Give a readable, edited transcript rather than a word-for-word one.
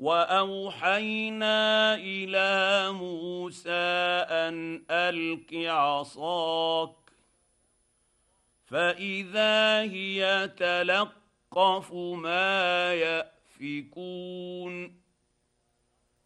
واوحينا الى موسى ان الق عصاك فاذا هي تلقف ما يافكون